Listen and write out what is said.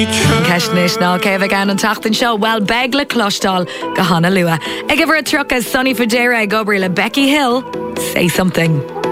Ceisnis ná céh gan an tatan seo well beg le clostal go hána lua. Ag bhar a truchas Sonny Fadera ag obair le Becky Hill, Say Something.